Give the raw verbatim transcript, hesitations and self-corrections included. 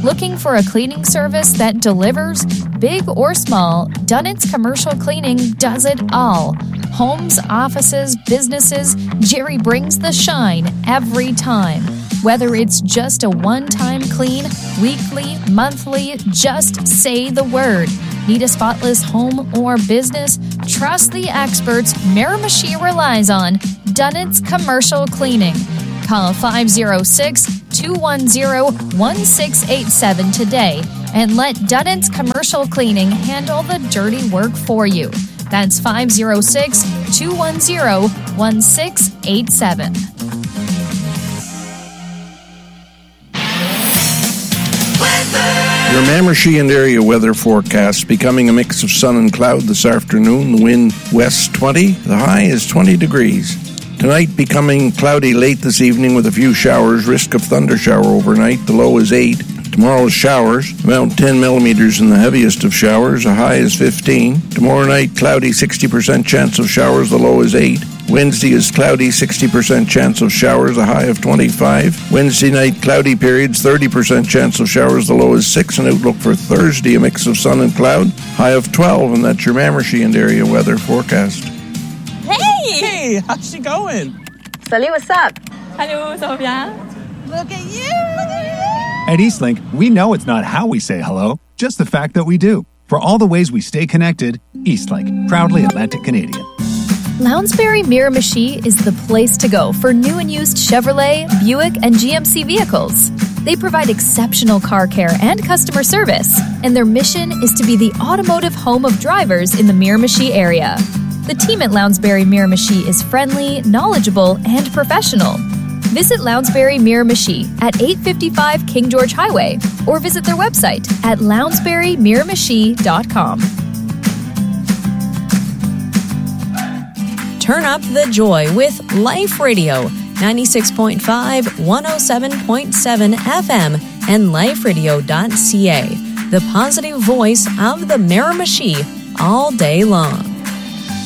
Looking for a cleaning service that delivers? Big or small, Dunnett's Commercial Cleaning does it all. Homes, offices, businesses, Jerry brings the shine every time. Whether it's just a one-time clean, weekly, monthly, just say the word. Need a spotless home or business? Trust the experts Miramichi relies on. Dunnett's Commercial Cleaning. Call five oh six, two one oh, one six eight seven today and let Dunnett's Commercial Cleaning handle the dirty work for you. That's five oh six, two one oh, one six eight seven. Your Miramichi and area weather forecast becoming a mix of sun and cloud this afternoon. The wind west twenty. The high is twenty degrees. Tonight becoming cloudy late this evening with a few showers. Risk of thunder shower overnight. The low is eight. Tomorrow's showers, about ten millimeters in the heaviest of showers. A high is fifteen. Tomorrow night cloudy, sixty percent chance of showers. The low is eight. Wednesday is cloudy, sixty percent chance of showers, a high of twenty-five. Wednesday night, cloudy periods, thirty percent chance of showers, the low is six. And outlook for Thursday, a mix of sun and cloud, high of twelve. And that's your Miramichi and area weather forecast. Hey! Hey, how's she going? Salut, what's up? Hello, ça va bien? Look at you! Look at you! At Eastlink, we know it's not how we say hello, just the fact that we do. For all the ways we stay connected, Eastlink, proudly Atlantic Canadian. Lounsbury Miramichi is the place to go for new and used Chevrolet, Buick, and G M C vehicles. They provide exceptional car care and customer service, and their mission is to be the automotive home of drivers in the Miramichi area. The team at Lounsbury Miramichi is friendly, knowledgeable, and professional. Visit Lounsbury Miramichi at eight fifty-five King George Highway or visit their website at lounsbury miramichi dot com. Turn up the joy with Life Radio, ninety-six point five, one oh seven point seven F M and life radio dot c a, the positive voice of the Miramichi all day long.